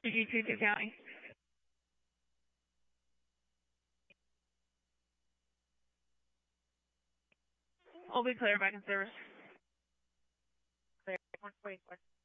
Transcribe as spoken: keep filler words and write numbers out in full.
G two two County. I'll be clear back in service. Clear, one forty-four.